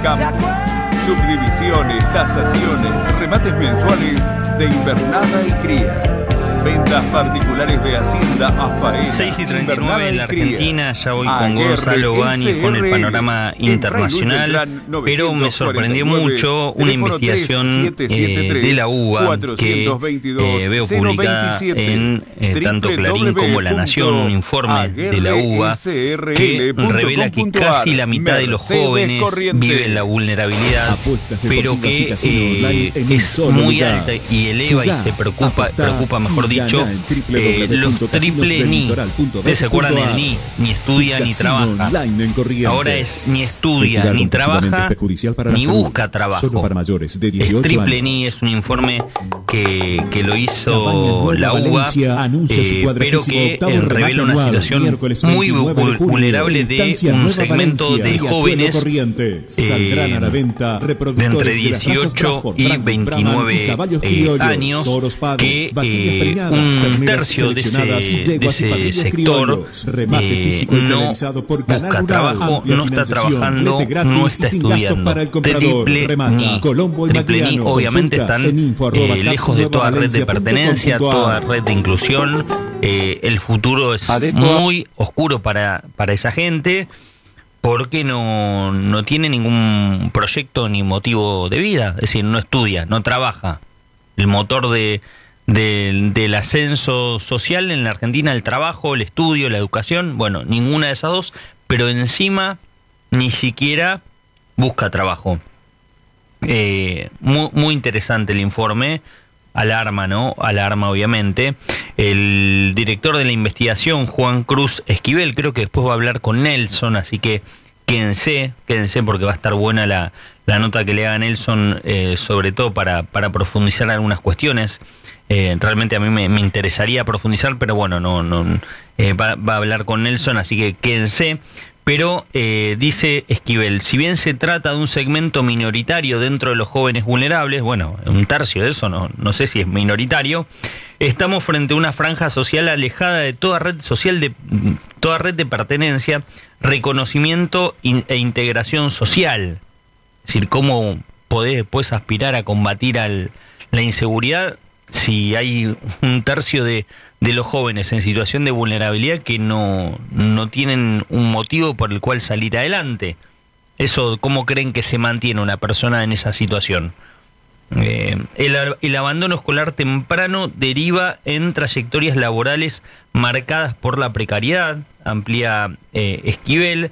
campos, subdivisiones, tasaciones, remates mensuales de invernada y cría. Ventas particulares de Hacienda a faena. 6:39 en la Argentina, ya voy con Gonzalo Bani con el panorama internacional, pero me sorprendió mucho una investigación de la UBA que veo publicada en tanto Clarín como La Nación, un informe de la UBA que revela que casi la mitad de los jóvenes viven la vulnerabilidad, pero que es muy alta y eleva y se preocupa mejor dicho, los triple ni. ¿Ustedes se acuerdan del ni estudia ni trabaja? Ahora es ni estudia ni trabaja ni busca trabajo. Es triple ni, es un informe que lo hizo la UBA, pero que revela una situación muy vulnerable de un segmento de jóvenes de entre 18 y 29 años, que un tercio de ese sector no busca trabajo, no está trabajando, no está estudiando. Triple ni, obviamente están lejos de toda red de pertenencia, toda red de inclusión. El futuro es muy oscuro para esa gente, porque no tiene ningún proyecto ni motivo de vida, es decir, no estudia, no trabaja. El motor del ascenso social en la Argentina, el trabajo, el estudio, la educación, bueno, ninguna de esas dos, pero encima ni siquiera busca trabajo. Muy interesante el informe. Alarma, ¿no? Alarma, obviamente. El director de la investigación, Juan Cruz Esquivel, creo que después va a hablar con Nelson, así que quédense porque va a estar buena la nota que le haga Nelson, sobre todo para profundizar algunas cuestiones. Realmente a mí me interesaría profundizar, pero bueno, va a hablar con Nelson, así que quédense. Pero dice Esquivel, si bien se trata de un segmento minoritario dentro de los jóvenes vulnerables, bueno, un tercio de eso, no sé si es minoritario, estamos frente a una franja social alejada de toda red social, toda red de pertenencia, reconocimiento e integración social. Es decir, ¿cómo podés después aspirar a combatir la inseguridad si hay un tercio de los jóvenes en situación de vulnerabilidad que no tienen un motivo por el cual salir adelante? Eso, ¿cómo creen que se mantiene una persona en esa situación? El abandono escolar temprano deriva en trayectorias laborales marcadas por la precariedad, amplía Esquivel,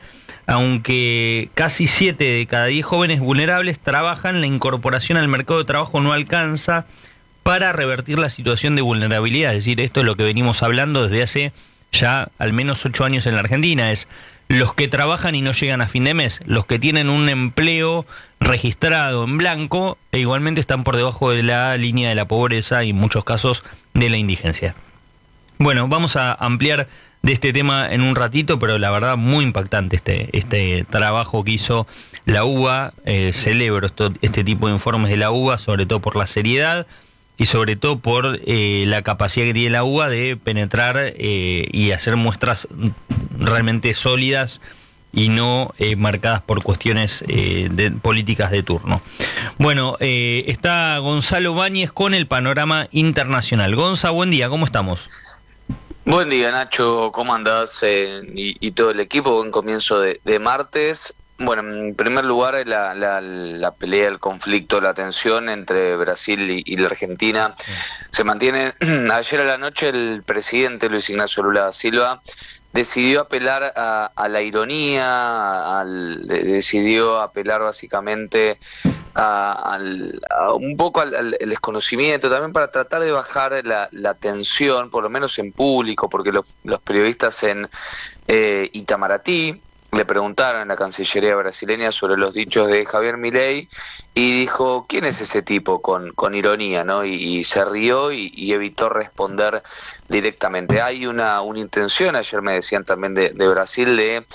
aunque casi 7 de cada 10 jóvenes vulnerables trabajan, la incorporación al mercado de trabajo no alcanza para revertir la situación de vulnerabilidad. Es decir, esto es lo que venimos hablando desde hace ya al menos 8 años en la Argentina, es los que trabajan y no llegan a fin de mes, los que tienen un empleo registrado en blanco e igualmente están por debajo de la línea de la pobreza y en muchos casos de la indigencia. Bueno, vamos a ampliar de este tema en un ratito, pero la verdad muy impactante este trabajo que hizo la UBA. Celebro este tipo de informes de la UBA, sobre todo por la seriedad y sobre todo por la capacidad que tiene la UBA de penetrar y hacer muestras realmente sólidas y no marcadas por cuestiones políticas de turno. Bueno, está Gonzalo Báñez con el panorama internacional. Gonza, buen día, ¿cómo estamos? Buen día, Nacho, ¿cómo andás? Y todo el equipo, buen comienzo de martes. Bueno, en primer lugar, la pelea, el conflicto, la tensión entre Brasil y la Argentina se mantiene. Ayer a la noche el presidente Luis Ignacio Lula da Silva decidió apelar a la ironía, decidió apelar básicamente a un poco al desconocimiento, también para tratar de bajar la tensión, por lo menos en público, porque los periodistas en Itamaraty le preguntaron en la Cancillería brasileña sobre los dichos de Javier Milei y dijo, ¿quién es ese tipo? Con ironía, ¿no? Y se rió y evitó responder directamente. Hay una intención, ayer me decían también de Brasil, de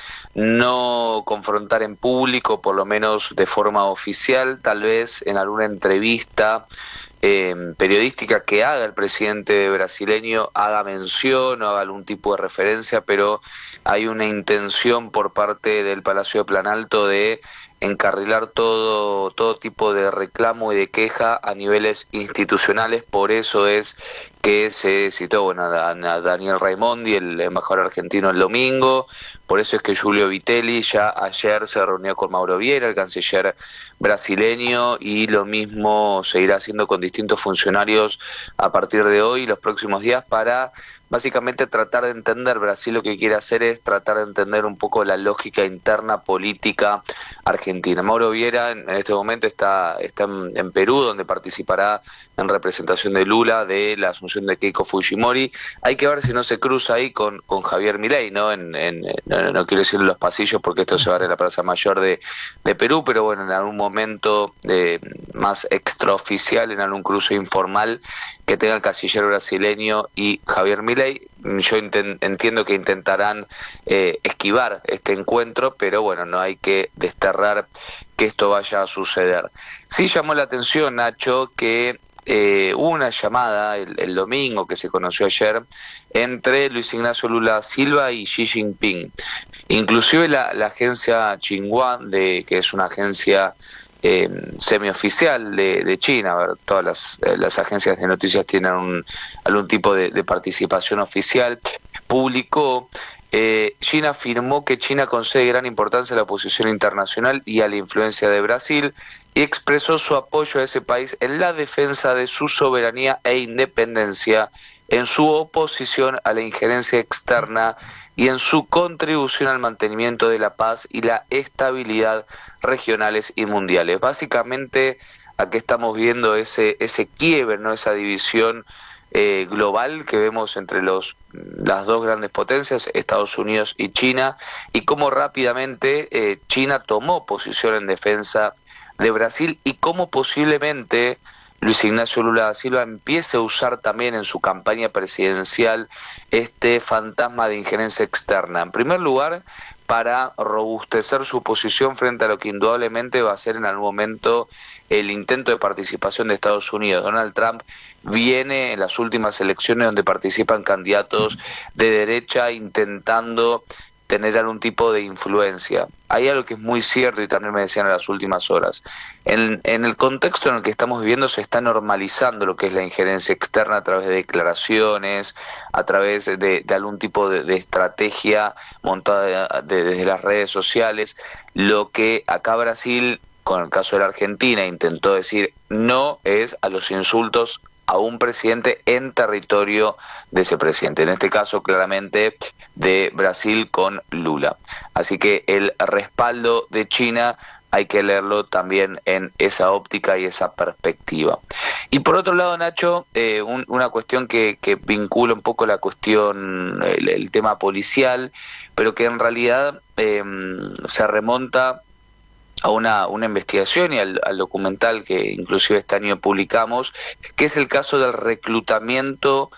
no confrontar en público, por lo menos de forma oficial, tal vez en alguna entrevista periodística que haga el presidente brasileño, haga mención o haga algún tipo de referencia, pero hay una intención por parte del Palacio de Planalto de encarrilar todo tipo de reclamo y de queja a niveles institucionales. Por eso es que se citó, bueno, a Daniel Raimondi, el embajador argentino, el domingo. Por eso es que Giulio Vitelli ya ayer se reunió con Mauro Vieira, el canciller brasileño, y lo mismo se irá haciendo con distintos funcionarios a partir de hoy y los próximos días, para básicamente tratar de entender. Brasil lo que quiere hacer es tratar de entender un poco la lógica interna política argentina. Mauro Vieira en este momento está en Perú, donde participará en representación de Lula de la asunción de Keiko Fujimori. Hay que ver si no se cruza ahí con Javier Milei, ¿no? No quiero decir en los pasillos porque esto se va a ver en la Plaza Mayor de Perú, pero bueno, en algún momento más extraoficial, en algún cruce informal que tenga el canciller brasileño y Javier Milei. Yo entiendo que intentarán esquivar este encuentro, pero bueno, no hay que desterrar que esto vaya a suceder. Sí llamó la atención, Nacho, que hubo una llamada el domingo, que se conoció ayer, entre Luis Ignacio Lula Silva y Xi Jinping. Inclusive la agencia Xinhua, que es una agencia semioficial de China. A ver, todas las agencias de noticias tienen algún tipo de participación oficial, publicó, China afirmó que China concede gran importancia a la posición internacional y a la influencia de Brasil, y expresó su apoyo a ese país en la defensa de su soberanía e independencia, en su oposición a la injerencia externa y en su contribución al mantenimiento de la paz y la estabilidad regionales y mundiales. Básicamente, aquí estamos viendo ese quiebre, ¿no? Esa división global que vemos entre las dos grandes potencias, Estados Unidos y China, y cómo rápidamente China tomó posición en defensa de Brasil, y cómo posiblemente Luis Ignacio Lula da Silva empiece a usar también en su campaña presidencial este fantasma de injerencia externa. En primer lugar, para robustecer su posición frente a lo que indudablemente va a ser en algún momento el intento de participación de Estados Unidos. Donald Trump viene en las últimas elecciones donde participan candidatos de derecha intentando tener algún tipo de influencia. Hay algo que es muy cierto, y también me decían en las últimas horas. En el contexto en el que estamos viviendo se está normalizando lo que es la injerencia externa a través de declaraciones, a través de algún tipo de estrategia montada desde las redes sociales. Lo que acá Brasil, con el caso de la Argentina, intentó decir no es a los insultos a un presidente en territorio de ese presidente, en este caso claramente de Brasil con Lula. Así que el respaldo de China hay que leerlo también en esa óptica y esa perspectiva. Y por otro lado, Nacho, una cuestión que vincula un poco la cuestión, el tema policial, pero que en realidad se remonta a una investigación y al documental que inclusive este año publicamos, que es el caso del reclutamiento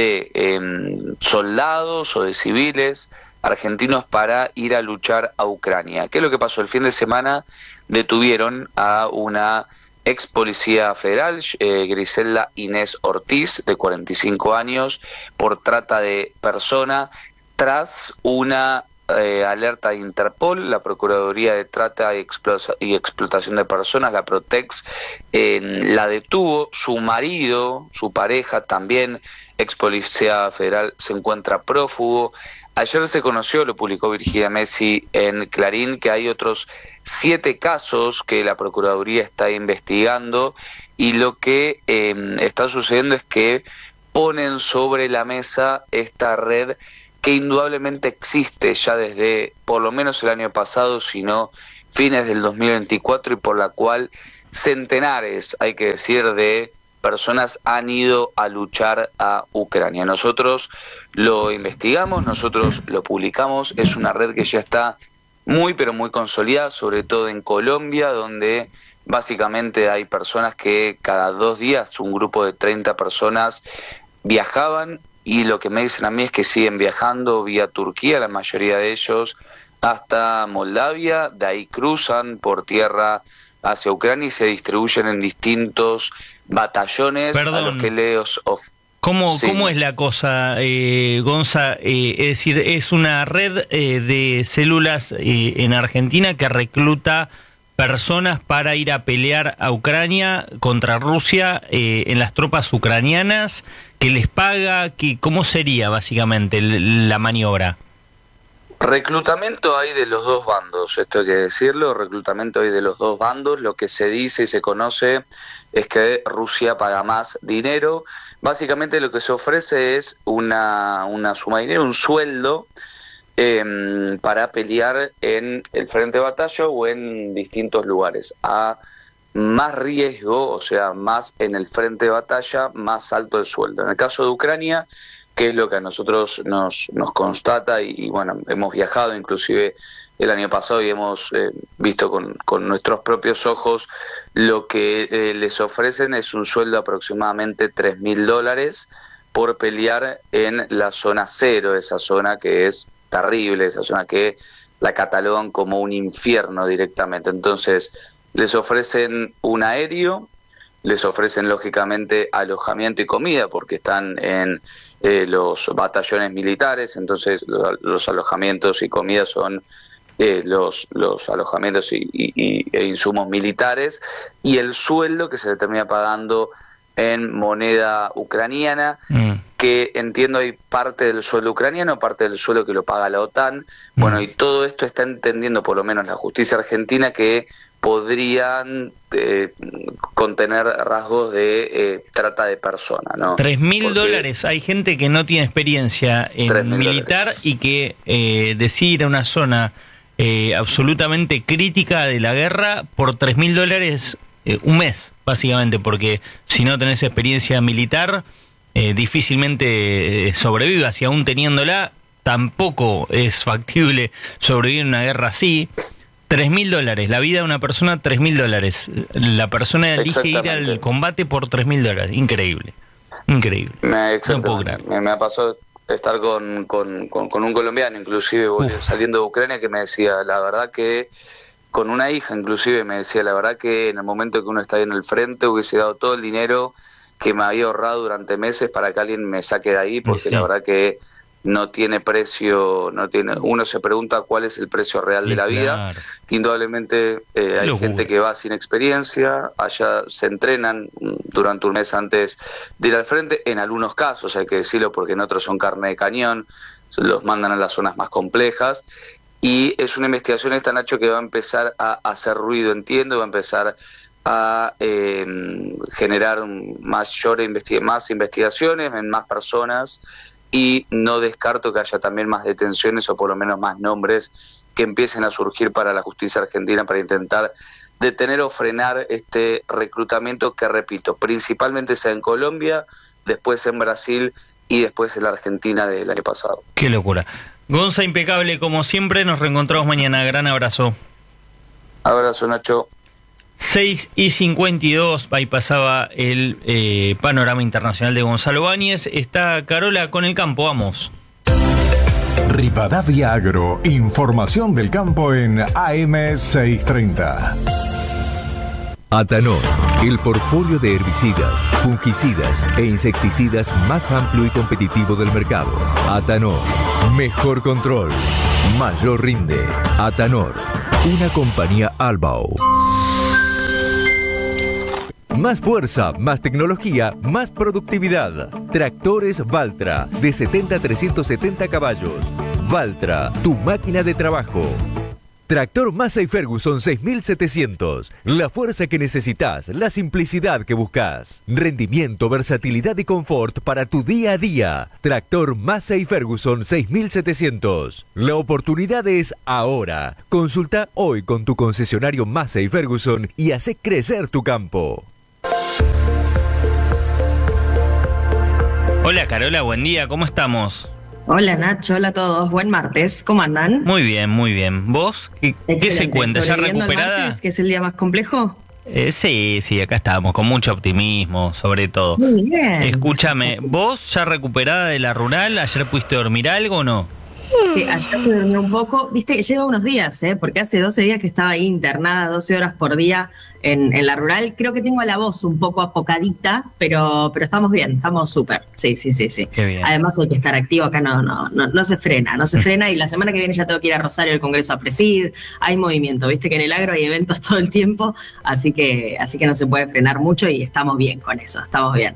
de soldados o de civiles argentinos para ir a luchar a Ucrania. ¿Qué es lo que pasó? El fin de semana detuvieron a una ex policía federal, Griselda Inés Ortiz, de 45 años, por trata de persona, tras una alerta de Interpol. La Procuraduría de Trata y Explotación de Personas, la Protex, la detuvo. Su marido, su pareja, también ex policía federal, se encuentra prófugo. Ayer se conoció, lo publicó Virginia Messi en Clarín, que hay otros 7 casos que la Procuraduría está investigando, y lo que está sucediendo es que ponen sobre la mesa esta red que indudablemente existe ya desde por lo menos el año pasado, sino fines del 2024, y por la cual centenares, hay que decir, de personas han ido a luchar a Ucrania. Nosotros lo investigamos, nosotros lo publicamos, es una red que ya está muy pero muy consolidada, sobre todo en Colombia, donde básicamente hay personas que cada 2 días, un grupo de 30 personas viajaban, y lo que me dicen a mí es que siguen viajando vía Turquía, la mayoría de ellos, hasta Moldavia, de ahí cruzan por tierra hacia Ucrania y se distribuyen en distintos batallones. Perdón, a los que les ¿Cómo, sí. ¿Cómo es la cosa, Gonza? Es decir, es una red de células en Argentina que recluta personas para ir a pelear a Ucrania contra Rusia en las tropas ucranianas, que les paga, ¿cómo sería básicamente la maniobra? Reclutamiento hay de los dos bandos, esto hay que decirlo, reclutamiento hay de los dos bandos. Lo que se dice y se conoce es que Rusia paga más dinero. Básicamente lo que se ofrece es una suma de dinero, un sueldo para pelear en el frente de batalla o en distintos lugares. A más riesgo, o sea, más en el frente de batalla, más alto el sueldo. En el caso de Ucrania, que es lo que a nosotros nos constata, y bueno, hemos viajado inclusive el año pasado y hemos visto con nuestros propios ojos, lo que les ofrecen es un sueldo de aproximadamente $3.000 por pelear en la zona cero, esa zona que es terrible, esa zona que la catalogan como un infierno directamente. Entonces, les ofrecen un aéreo, les ofrecen lógicamente alojamiento y comida, porque están en los batallones militares, entonces los alojamientos y comida son los alojamientos e insumos militares, y el sueldo que se le termina pagando en moneda ucraniana, que entiendo hay parte del sueldo ucraniano, parte del sueldo que lo paga la OTAN. Bueno, y todo esto está entendiendo por lo menos la justicia argentina que podrían contener rasgos de trata de personas, ¿no? $3.000, hay gente que no tiene experiencia en militar y que decide ir a una zona absolutamente crítica de la guerra por $3.000 un mes, básicamente, porque si no tenés experiencia militar, difícilmente sobrevivas, y aún teniéndola, tampoco es factible sobrevivir en una guerra así. $3.000, la vida de una persona, $3.000. La persona elige ir al combate por $3.000. Increíble, increíble. No puedo creer. Me ha pasado estar con un colombiano, inclusive saliendo de Ucrania, que me decía, la verdad que, con una hija inclusive, me decía, la verdad que en el momento que uno está ahí en el frente hubiese dado todo el dinero que me había ahorrado durante meses para que alguien me saque de ahí, porque la verdad que no tiene precio, uno se pregunta cuál es el precio real de la vida. Indudablemente hay gente que va sin experiencia, allá se entrenan durante un mes antes de ir al frente, en algunos casos hay que decirlo, porque en otros son carne de cañón, los mandan a las zonas más complejas, y es una investigación esta, Nacho, que va a empezar a hacer ruido, entiendo, va a empezar a generar más investigaciones en más personas, y no descarto que haya también más detenciones, o por lo menos más nombres que empiecen a surgir para la justicia argentina para intentar detener o frenar este reclutamiento que, repito, principalmente sea en Colombia, después en Brasil y después en la Argentina del año pasado. Qué locura. Gonza, impecable como siempre, nos reencontramos mañana. Gran abrazo. Abrazo, Nacho. 6:52, ahí pasaba el panorama internacional de Gonzalo Báñez. Está Carola con el campo, vamos. Rivadavia Agro, información del campo en AM 630. Atanor, el portfolio de herbicidas, fungicidas e insecticidas más amplio y competitivo del mercado. Atanor, mejor control, mayor rinde. Atanor, una compañía Albao. Más fuerza, más tecnología, más productividad. Tractores Valtra, de 70 a 370 caballos. Valtra, tu máquina de trabajo. Tractor Massey Ferguson 6700. La fuerza que necesitas, la simplicidad que buscas. Rendimiento, versatilidad y confort para tu día a día. Tractor Massey Ferguson 6700. La oportunidad es ahora. Consulta hoy con tu concesionario Massey Ferguson y hace crecer tu campo. Hola Carola, buen día, ¿cómo estamos? Hola Nacho, hola a todos, buen martes, ¿cómo andan? Muy bien, muy bien. ¿Vos? ¿Qué se cuenta? ¿Ya recuperada? El martes, que es el día más complejo. Sí, acá estamos, con mucho optimismo, sobre todo. Muy bien. Escúchame, ¿vos ya recuperada de la rural? ¿Ayer pudiste dormir algo o no? Sí, ayer se durmió un poco, viste, lleva unos días, porque hace 12 días que estaba ahí internada 12 horas por día en la rural. Creo que tengo la voz un poco apocadita, pero estamos bien, estamos súper. Sí. Qué bien. Además hay que estar activo, acá no se frena, y la semana que viene ya tengo que ir a Rosario al Congreso a Presid, hay movimiento, viste que en el agro hay eventos todo el tiempo, así que no se puede frenar mucho y estamos bien con eso, estamos bien.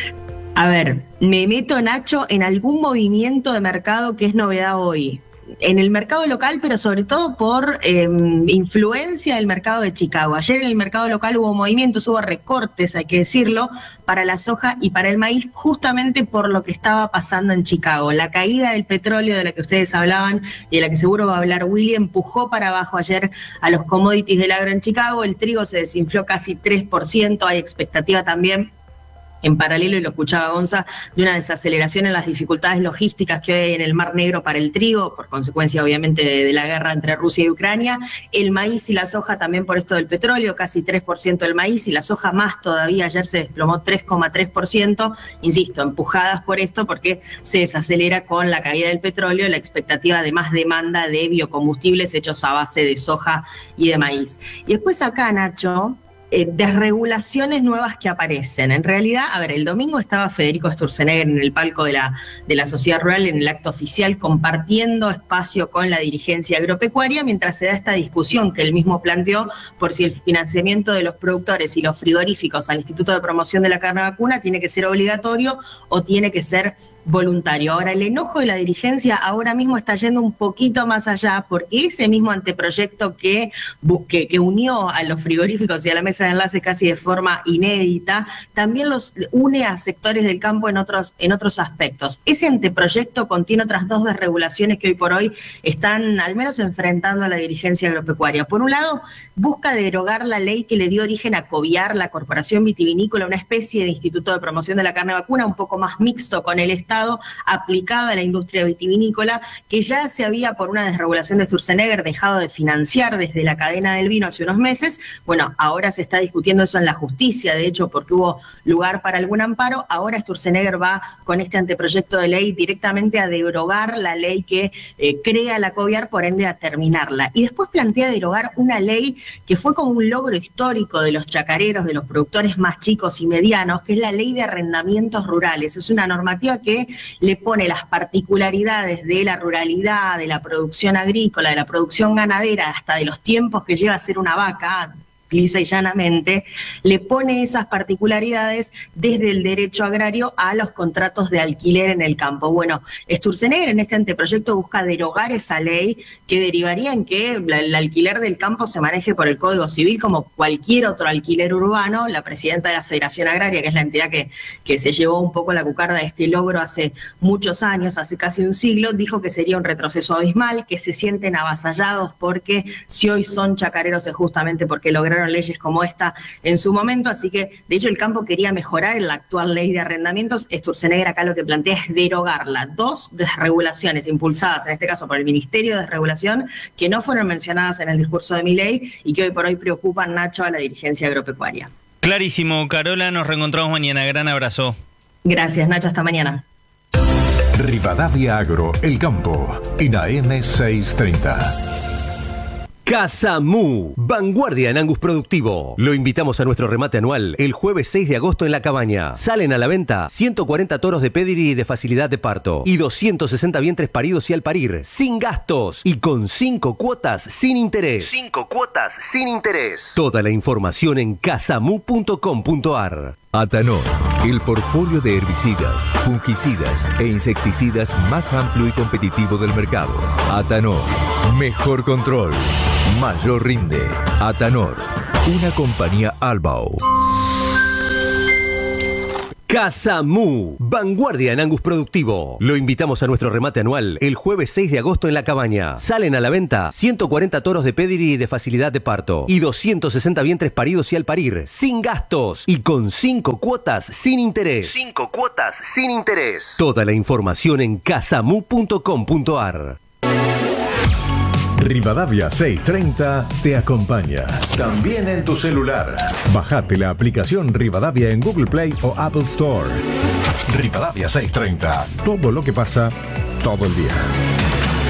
A ver, me meto, Nacho, en algún movimiento de mercado que es novedad hoy. En el mercado local, pero sobre todo por influencia del mercado de Chicago. Ayer en el mercado local hubo movimientos, hubo recortes, hay que decirlo, para la soja y para el maíz, justamente por lo que estaba pasando en Chicago. La caída del petróleo de la que ustedes hablaban y de la que seguro va a hablar Willy, empujó para abajo ayer a los commodities del agro en Chicago. El trigo se desinfló casi 3%, hay expectativa también, en paralelo, y lo escuchaba Gonza, de una desaceleración en las dificultades logísticas que hay en el Mar Negro para el trigo, por consecuencia obviamente de la guerra entre Rusia y Ucrania. El maíz y la soja también por esto del petróleo, casi 3% el maíz, y la soja más todavía, ayer se desplomó 3,3%, insisto, empujadas por esto porque se desacelera con la caída del petróleo, la expectativa de más demanda de biocombustibles hechos a base de soja y de maíz. Y después acá, Nacho, desregulaciones nuevas que aparecen. En realidad, a ver, el domingo estaba Federico Sturzenegger en el palco de la Sociedad Rural, en el acto oficial, compartiendo espacio con la dirigencia agropecuaria, mientras se da esta discusión que él mismo planteó por si el financiamiento de los productores y los frigoríficos al Instituto de Promoción de la Carne Vacuna tiene que ser obligatorio o tiene que ser voluntario. Ahora, el enojo de la dirigencia ahora mismo está yendo un poquito más allá, porque ese mismo anteproyecto que unió a los frigoríficos y a la mesa de enlace casi de forma inédita, también los une a sectores del campo en otros aspectos. Ese anteproyecto contiene otras dos desregulaciones que hoy por hoy están al menos enfrentando a la dirigencia agropecuaria. Por un lado, busca derogar la ley que le dio origen a Coviar, la Corporación Vitivinícola, una especie de Instituto de Promoción de la Carne Vacuna, un poco más mixto con el Estado, aplicada a la industria vitivinícola, que ya se había, por una desregulación de Sturzenegger, dejado de financiar desde la cadena del vino hace unos meses. Bueno, ahora se está discutiendo eso en la justicia, de hecho, porque hubo lugar para algún amparo. Ahora Sturzenegger va con este anteproyecto de ley directamente a derogar la ley que crea la Coviar, por ende a terminarla. Y después plantea derogar una ley que fue como un logro histórico de los chacareros, de los productores más chicos y medianos, que es la ley de arrendamientos rurales. Es una normativa que le pone las particularidades de la ruralidad, de la producción agrícola, de la producción ganadera, hasta de los tiempos que lleva a ser una vaca, lisa y llanamente, le pone esas particularidades desde el derecho agrario a los contratos de alquiler en el campo. Bueno, Sturzenegger en este anteproyecto busca derogar esa ley que derivaría en que el alquiler del campo se maneje por el Código Civil como cualquier otro alquiler urbano. La presidenta de la Federación Agraria, que es la entidad que se llevó un poco la cucarda de este logro hace muchos años, hace casi un siglo, dijo que sería un retroceso abismal, que se sienten avasallados porque si hoy son chacareros es justamente porque lograron leyes como esta en su momento. Así que, de hecho, el campo quería mejorar en la actual ley de arrendamientos. Sturzenegger acá lo que plantea es derogarla. Dos desregulaciones impulsadas, en este caso por el Ministerio de Desregulación, que no fueron mencionadas en el discurso de Milei y que hoy por hoy preocupan, Nacho, a la dirigencia agropecuaria. Clarísimo, Carola, nos reencontramos mañana. Gran abrazo. Gracias, Nacho, hasta mañana. Rivadavia Agro, el campo, en AM 630. Casamú, vanguardia en Angus productivo. Lo invitamos a nuestro remate anual el jueves 6 de agosto en La Cabaña. Salen a la venta 140 toros de pedigree de facilidad de parto y 260 vientres paridos y al parir, sin gastos y con 5 cuotas sin interés. 5 cuotas sin interés. Toda la información en casamú.com.ar. Atanor, el portfolio de herbicidas, fungicidas e insecticidas más amplio y competitivo del mercado. Atanor, mejor control, mayor rinde. Atanor, una compañía Albao. Casamú, vanguardia en Angus productivo. Lo invitamos a nuestro remate anual el jueves 6 de agosto en La Cabaña. Salen a la venta 140 toros de pedigree de facilidad de parto y 260 vientres paridos y al parir, sin gastos y con 5 cuotas sin interés. 5 cuotas sin interés. Toda la información en casamú.com.ar. Rivadavia 630 te acompaña. También en tu celular. Bajate la aplicación Rivadavia en Google Play o Apple Store. Rivadavia 630. Todo lo que pasa todo el día.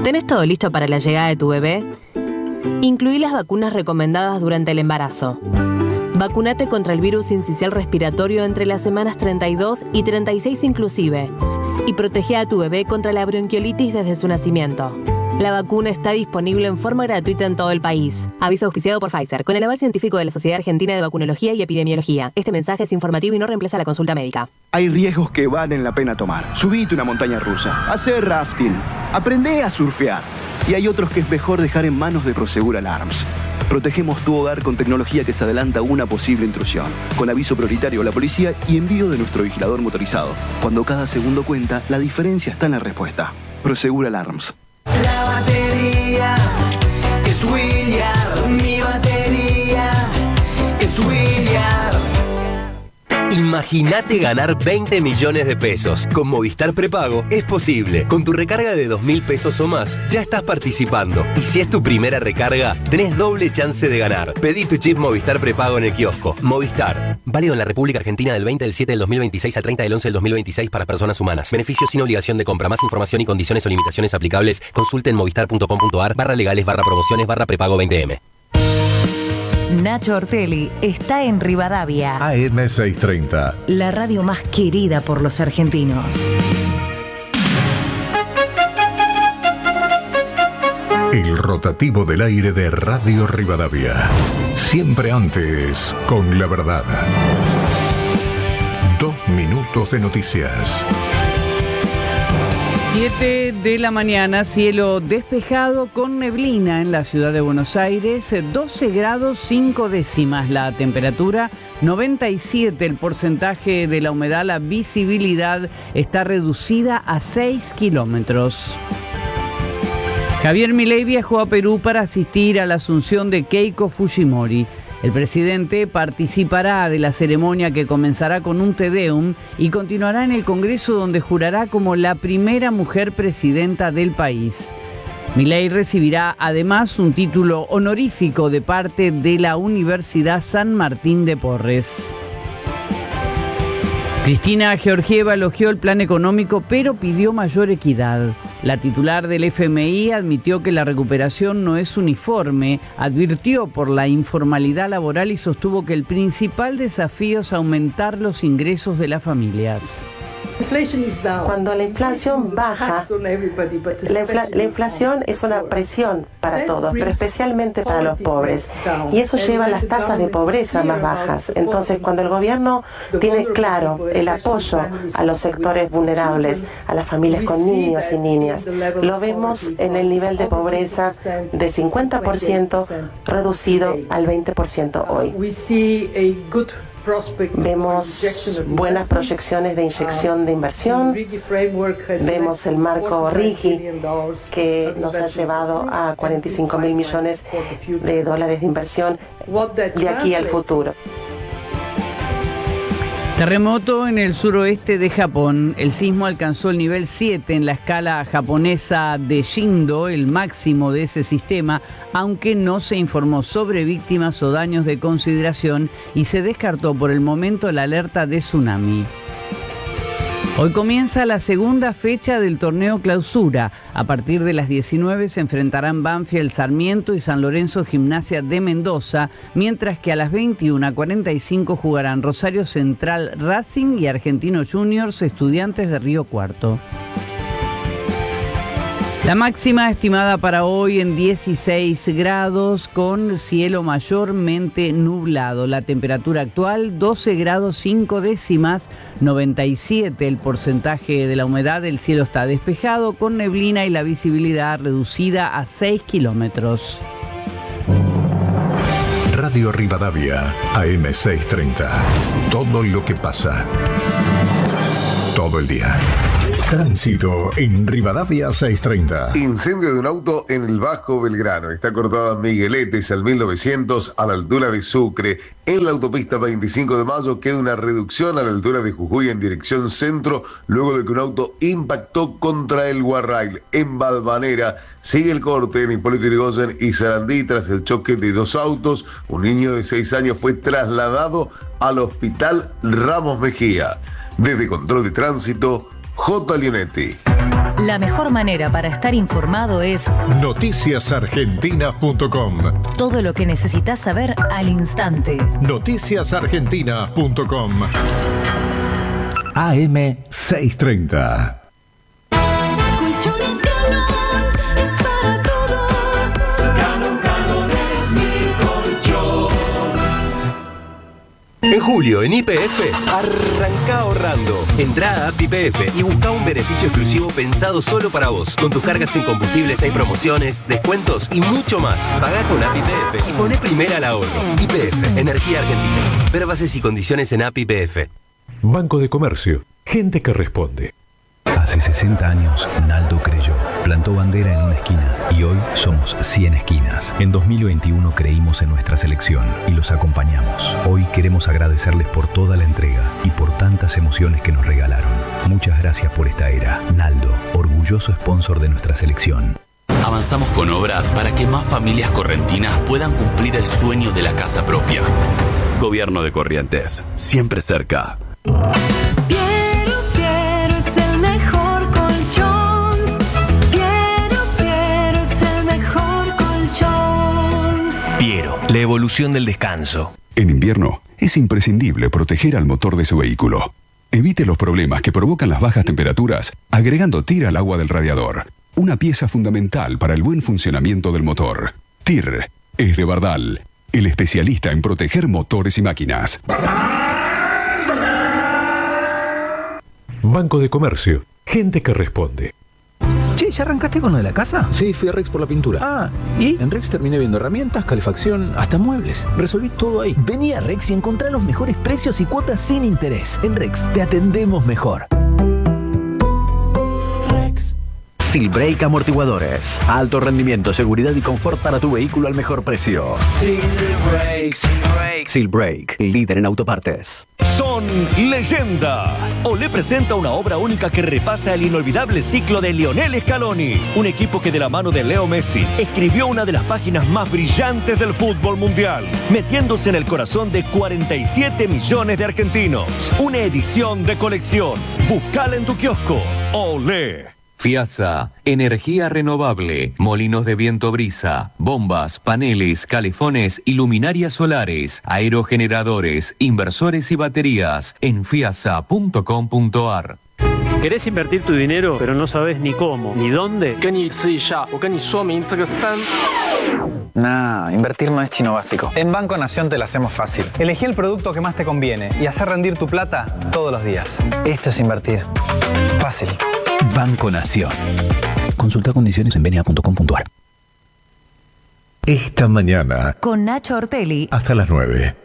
¿Tenés todo listo para la llegada de tu bebé? Incluí las vacunas recomendadas durante el embarazo. Vacunate contra el virus sincicial respiratorio entre las semanas 32 y 36 inclusive. Y protege a tu bebé contra la bronquiolitis desde su nacimiento. La vacuna está disponible en forma gratuita en todo el país. Aviso auspiciado por Pfizer, con el aval científico de la Sociedad Argentina de Vacunología y Epidemiología. Este mensaje es informativo y no reemplaza la consulta médica. Hay riesgos que valen la pena tomar. Subite una montaña rusa, hacer rafting, aprendé a surfear. Y hay otros que es mejor dejar en manos de Prosegur Alarms. Protegemos tu hogar con tecnología que se adelanta a una posible intrusión, con aviso prioritario a la policía y envío de nuestro vigilador motorizado. Cuando cada segundo cuenta, la diferencia está en la respuesta. Prosegur Alarms. La batería es William, mi batería es William. Imagínate ganar 20 millones de pesos. Con Movistar Prepago es posible. Con tu recarga de 2.000 pesos o más, ya estás participando. Y si es tu primera recarga, tenés doble chance de ganar. Pedí tu chip Movistar Prepago en el kiosco. Movistar. Válido en la República Argentina del 20 del 7 del 2026 al 30 del 11 del 2026 para personas humanas. Beneficios sin obligación de compra. Más información y condiciones o limitaciones aplicables. Consulte en movistar.com.ar/legales/prepago 20M. Nacho Ortelli está en Rivadavia. AM 630. La radio más querida por los argentinos. El rotativo del aire de Radio Rivadavia. Siempre antes, con la verdad. 2 minutos de noticias. 7 de la mañana, cielo despejado con neblina en la ciudad de Buenos Aires, 12 grados 5 décimas la temperatura, 97 el porcentaje de la humedad, la visibilidad está reducida a 6 kilómetros. Javier Milei viajó a Perú para asistir a la asunción de Keiko Fujimori. El presidente participará de la ceremonia que comenzará con un Te Deum y continuará en el Congreso, donde jurará como la primera mujer presidenta del país. Milei recibirá además un título honorífico de parte de la Universidad San Martín de Porres. Cristina Georgieva elogió el plan económico, pero pidió mayor equidad. La titular del FMI admitió que la recuperación no es uniforme, advirtió por la informalidad laboral y sostuvo que el principal desafío es aumentar los ingresos de las familias. Cuando la inflación baja, la inflación es una presión para todos, pero especialmente para los pobres. Y eso lleva a las tasas de pobreza más bajas. Entonces, cuando el gobierno tiene claro el apoyo a los sectores vulnerables, a las familias con niños y niñas, lo vemos en el nivel de pobreza de 50% reducido al 20% hoy. Vemos buenas proyecciones de inyección de inversión, vemos el marco RIGI que nos ha llevado a 45.000 millones de dólares de inversión de aquí al futuro. Terremoto en el suroeste de Japón. El sismo alcanzó el nivel 7 en la escala japonesa de Shindo, el máximo de ese sistema, aunque no se informó sobre víctimas o daños de consideración y se descartó por el momento la alerta de tsunami. Hoy comienza la segunda fecha del torneo Clausura. A partir de las 19 se enfrentarán Banfield Sarmiento y San Lorenzo Gimnasia de Mendoza, mientras que a las 21:45 jugarán Rosario Central Racing y Argentinos Juniors Estudiantes de Río Cuarto. La máxima estimada para hoy en 16 grados con cielo mayormente nublado. La temperatura actual 12 grados 5 décimas, 97 el porcentaje de la humedad. El cielo está despejado con neblina y la visibilidad reducida a 6 kilómetros. Radio Rivadavia, AM 630. Todo lo que pasa. Todo el día. Tránsito en Rivadavia 630. Incendio de un auto en el Bajo Belgrano. Está cortada Migueletes al 1900 a la altura de Sucre. En la autopista 25 de Mayo queda una reducción a la altura de Jujuy en dirección centro, luego de que un auto impactó contra el guarrail. En Balvanera sigue el corte en Hipólito Yrigoyen y Sarandí tras el choque de dos autos. Un niño de 6 años fue trasladado al hospital Ramos Mejía. Desde Control de Tránsito, J. Leonetti. La mejor manera para estar informado es noticiasargentina.com. todo lo que necesitas saber al instante. Noticiasargentina.com. AM 630. Colchones Galón es para todos. Galón, Galón es mi colchón. En julio, en YPF, arranca ahorrando. Entrá a App YPF y busca un beneficio exclusivo pensado solo para vos. Con tus cargas en combustibles hay promociones, descuentos y mucho más. Pagá con App YPF y poné primera al ahorro. YPF, Energía Argentina. Ver bases y condiciones en App YPF. Banco de Comercio. Gente que responde. Hace 60 años, Naldo creyó, plantó bandera en una esquina y hoy somos 100 esquinas. En 2021 creímos en nuestra selección y los acompañamos. Hoy queremos agradecerles por toda la entrega y por tantas emociones que nos regalaron. Muchas gracias por esta era. Naldo, orgulloso sponsor de nuestra selección. Avanzamos con obras para que más familias correntinas puedan cumplir el sueño de la casa propia. Gobierno de Corrientes, siempre cerca. Piero es el mejor colchón. Piero es el mejor colchón. Piero, la evolución del descanso. En invierno, es imprescindible proteger al motor de su vehículo. Evite los problemas que provocan las bajas temperaturas agregando TIR al agua del radiador. Una pieza fundamental para el buen funcionamiento del motor. TIR es de Bardal, el especialista en proteger motores y máquinas. Banco de Comercio. Gente que responde. Che, ¿ya arrancaste con lo de la casa? Sí, fui a Rex por la pintura. Ah, ¿y? En Rex terminé viendo herramientas, calefacción, hasta muebles. Resolví todo ahí. Vení a Rex y encontrá los mejores precios y cuotas sin interés. En Rex te atendemos mejor. Silbrake Amortiguadores. Alto rendimiento, seguridad y confort para tu vehículo al mejor precio. Silbrake, líder en autopartes. Son leyenda. Olé presenta una obra única que repasa el inolvidable ciclo de Lionel Scaloni, un equipo que de la mano de Leo Messi escribió una de las páginas más brillantes del fútbol mundial, metiéndose en el corazón de 47 millones de argentinos. Una edición de colección. Búscala en tu kiosco. Olé. FIASA, energía renovable, molinos de viento brisa, bombas, paneles, calefones y luminarias solares, aerogeneradores, inversores y baterías en fiasa.com.ar. ¿Querés invertir tu dinero pero no sabes ni cómo, ni dónde? Nah, invertir no es chino básico. En Banco Nación te la hacemos fácil. Elegí el producto que más te conviene y hacer rendir tu plata todos los días. Esto es invertir. Fácil. Banco Nación. Consulta condiciones en bna.com.ar. Esta mañana, Con Nacho Ortelli. hasta las 9.